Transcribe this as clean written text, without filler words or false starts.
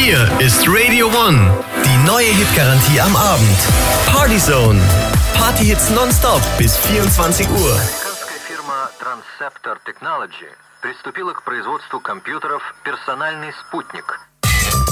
Hier ist Radio One. Die neue Hitgarantie am Abend. Partyzone. Partyhits nonstop bis 24 Uhr. Американская фирма Transceptor Technology приступила к производству компьютеров «Персональный спутник».